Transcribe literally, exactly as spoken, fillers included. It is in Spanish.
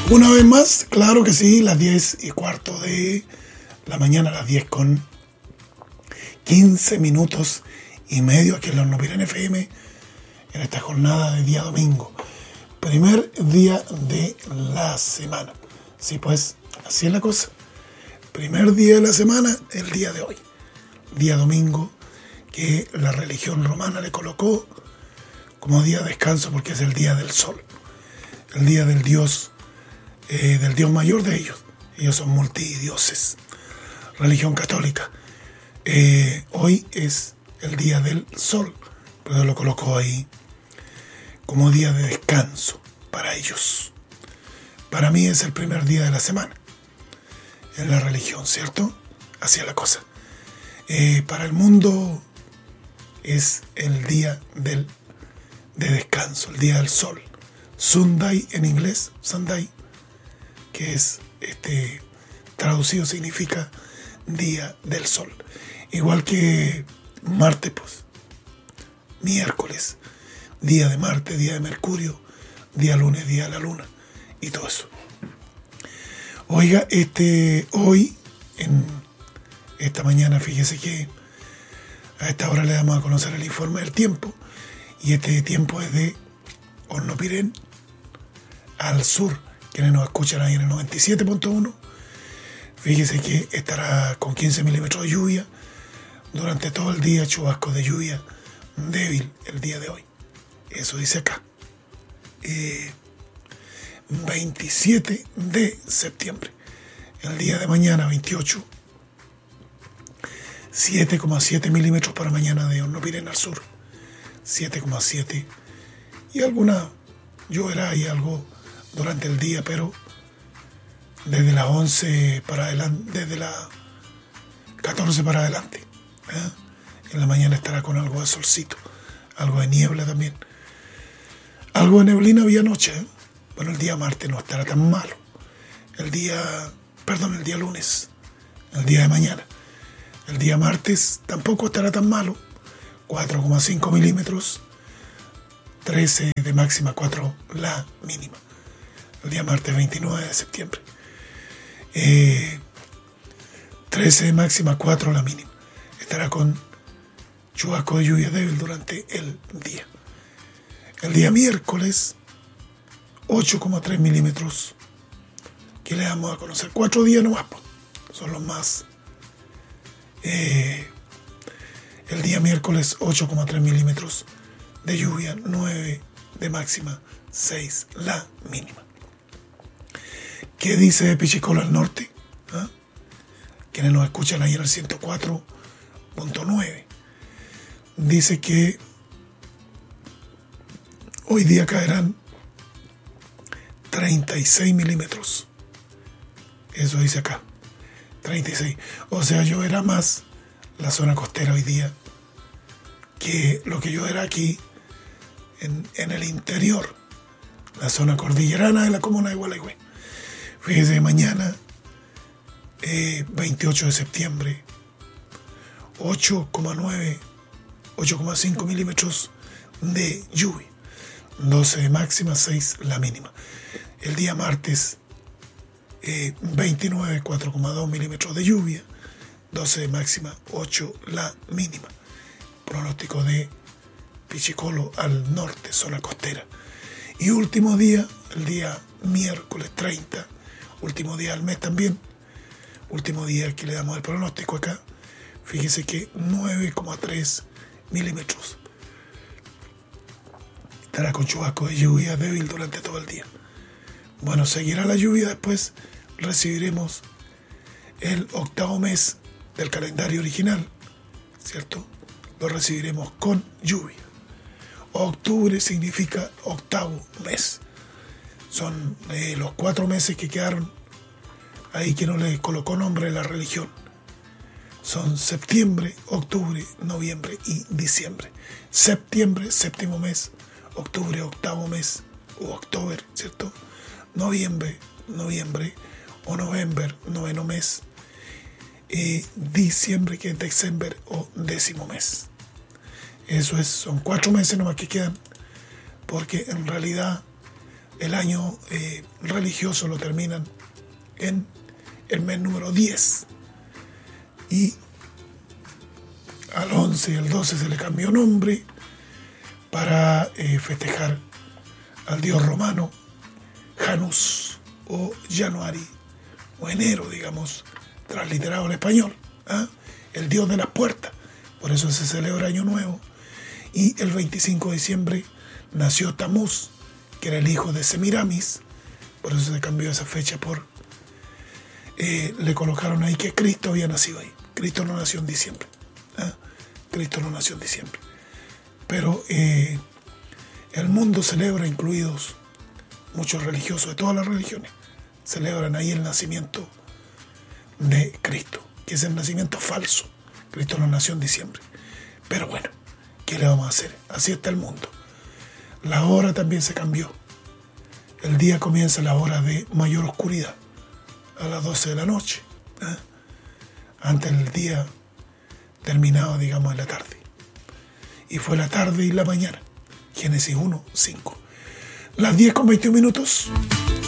Una vez más, claro que sí, las diez y cuarto de la mañana, las diez con quince minutos y medio aquí en la Hornopiren F M, en esta jornada de día domingo, primer día de la semana. Sí, pues, así es la cosa. Primer día de la semana, el día de hoy, día domingo, que la religión romana le colocó como día de descanso porque es el día del sol, el día del dios Eh, del Dios mayor de ellos. Ellos son multidioses. Religión católica. Eh, hoy es el día del sol, pero lo colocó ahí como día de descanso para ellos. Para mí es el primer día de la semana en la religión, ¿cierto? Así es la cosa. Eh, para el mundo es el día del, de descanso, el día del sol. Sunday en inglés, Sunday, que es este traducido significa día del sol, igual que Marte, pues miércoles, día de Marte, día de Mercurio, día lunes, día de la luna y todo eso. Oiga, este hoy en esta mañana, fíjese que a esta hora le damos a conocer el informe del tiempo, y este tiempo es de Hornopiren al sur. Quienes nos escuchan ahí en el noventa y siete punto uno, fíjese que estará con quince milímetros de lluvia durante todo el día, chubascos de lluvia débil el día de hoy. Eso dice acá. Eh, veintisiete de septiembre. El día de mañana, veintiocho, siete coma siete milímetros para mañana de Hornopiren al sur. siete coma siete. Y alguna lloverá y algo durante el día, pero desde las once para adelante, desde las catorce para adelante. ¿eh? En la mañana estará con algo de solcito, algo de niebla también. Algo de neblina había anoche. ¿eh? Bueno, el día martes no estará tan malo. El día, perdón, el día lunes, el día de mañana. El día martes tampoco estará tan malo. cuatro coma cinco milímetros, trece de máxima, cuatro la mínima. El día martes veintinueve de septiembre. Eh, trece de máxima, cuatro la mínima. Estará con chubasco de lluvia débil durante el día. El día miércoles, ocho coma tres milímetros. Que le damos a conocer. Cuatro días nomás. Son los más. Eh, el día miércoles, ocho coma tres milímetros de lluvia, nueve de máxima, seis la mínima. ¿Qué dice Pichicolo al norte? ¿Ah? Quienes nos escuchan ahí en el ciento cuatro punto nueve. Dice que hoy día caerán treinta y seis milímetros. Eso dice acá. treinta y seis. O sea, lloverá más la zona costera hoy día que lo que lloverá aquí en, en el interior, la zona cordillerana de la comuna de Gualeguay. Fíjese, mañana, eh, veintiocho de septiembre, ocho coma nueve, ocho coma cinco milímetros de lluvia, doce de máxima, seis la mínima. El día martes, eh, veintinueve, cuatro coma dos milímetros de lluvia, doce de máxima, ocho la mínima. Pronóstico de Pichicolo al norte, zona costera. Y último día, el día miércoles treinta, último día del mes también, último día que le damos el pronóstico acá, fíjese que nueve coma tres milímetros. Estará con chubasco de lluvia débil durante todo el día. Bueno, seguirá la lluvia, después recibiremos el octavo mes del calendario original, ¿cierto? Lo recibiremos con lluvia. Octubre significa octavo mes. Son eh, los cuatro meses que quedaron ahí que no le colocó nombre a la religión. Son septiembre, octubre, noviembre y diciembre. Septiembre, séptimo mes. Octubre, octavo mes. O octubre, ¿cierto? Noviembre, noviembre. O november, noveno mes. Y diciembre, que es diciembre o décimo mes. Eso es, son cuatro meses nomás que quedan. Porque en realidad el año eh, religioso lo terminan en el mes número diez. Y al once y al doce se le cambió nombre para eh, festejar al dios romano Janus o Januari o enero, digamos, transliterado al español, ¿eh? El dios de las puertas. Por eso se celebra Año Nuevo. Y el veinticinco de diciembre nació Tamuz, que era el hijo de Semiramis. Por eso se cambió esa fecha por... Eh, le colocaron ahí que Cristo había nacido ahí. Cristo no nació en diciembre. ¿eh? Cristo no nació en diciembre. Pero eh, el mundo celebra, incluidos muchos religiosos de todas las religiones, celebran ahí el nacimiento de Cristo, que es el nacimiento falso. Cristo no nació en diciembre. Pero bueno, ¿qué le vamos a hacer? Así está el mundo. La hora también se cambió. El día comienza a la hora de mayor oscuridad, a las doce de la noche. ¿eh? Antes el día terminaba, digamos, en la tarde. Y fue la tarde y la mañana. Génesis uno, cinco. Las diez con veintiún minutos.